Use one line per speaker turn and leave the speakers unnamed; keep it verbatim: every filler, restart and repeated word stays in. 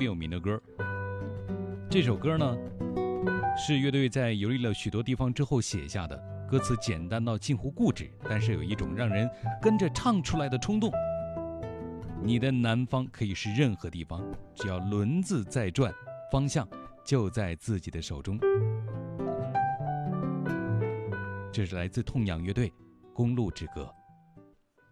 别有名的歌。这首歌呢，是乐队在游历了许多地方之后写下的，歌词简单到近乎固执，但是有一种让人跟着唱出来的冲动。你的南方可以是任何地方，只要轮子在转，方向就在自己的手中。这是来自痛仰乐队《公路之歌》。